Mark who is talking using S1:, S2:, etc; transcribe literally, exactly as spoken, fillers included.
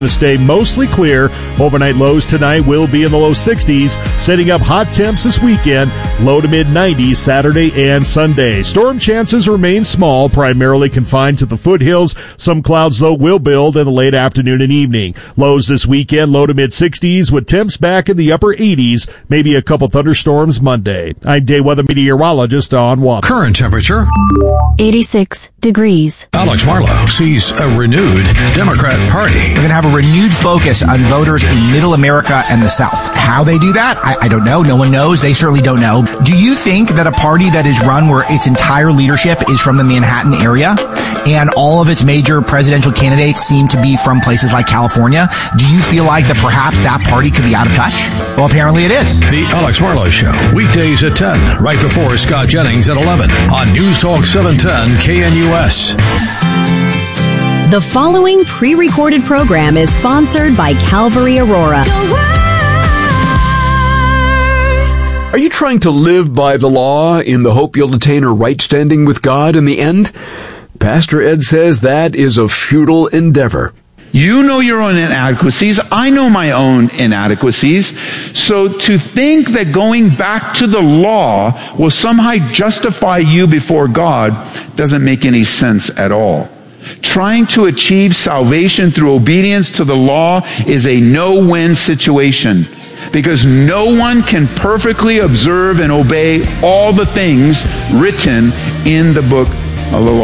S1: To stay mostly clear. Overnight lows tonight will be in the low sixties, setting up hot temps this weekend, low to mid nineties Saturday and Sunday. Storm chances remain small, primarily confined to the foothills. Some clouds, though, will build in the late afternoon and evening. Lows this weekend, low to mid sixties, with temps back in the upper eighties, maybe a couple thunderstorms Monday. I'm day weather meteorologist Don Watt.
S2: Current temperature
S3: eighty-six degrees.
S2: Alex Marlowe sees a renewed Democrat Party.
S4: We're going to have a renewed focus on voters in Middle America and the South. How they do that, I, I don't know. No one knows. They certainly don't know. Do you think that a party that is run where its entire leadership is from the Manhattan area and all of its major presidential candidates seem to be from places like California, do you feel like that perhaps that party could be out of touch? Well, apparently it is.
S2: The Alex Marlowe Show, weekdays at ten, right before Scott Jennings at eleven on News Talk seven ten K N U S.
S3: The following pre-recorded program is sponsored by Calvary Aurora.
S5: Are you trying to live by the law in the hope you'll attain a right standing with God in the end? Pastor Ed says that is a futile endeavor.
S6: You know your own inadequacies. I know my own inadequacies. So to think that going back to the law will somehow justify you before God doesn't make any sense at all. Trying to achieve salvation through obedience to the law is a no-win situation, because no one can perfectly observe and obey all the things written in the book of the law.